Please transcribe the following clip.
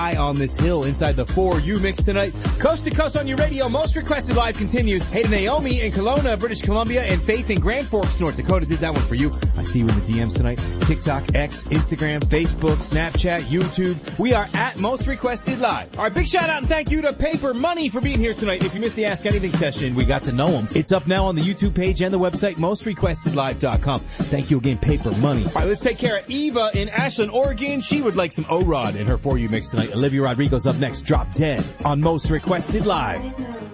High on this hill inside the 4U mix tonight. Coast to coast on your radio. Most requested live continues. Hey to Naomi in Kelowna, British Columbia, and Faith in Grand Forks, North Dakota. Did that one for you. I see you in the DMs tonight. TikTok, X, Instagram, Facebook, Snapchat, YouTube. We are at Most Requested Live. All right, big shout out and thank you to Paper Money for being here tonight. If you missed the Ask Anything session, we got to know them. It's up now on the YouTube page and the website, mostrequestedlive.com. Thank you again, Paper Money. All right, let's take care of Eva in Ashland, Oregon. She would like some O-Rod in her 4U mix tonight. Olivia Rodrigo's up next. Drop Dead on Most Requested Live.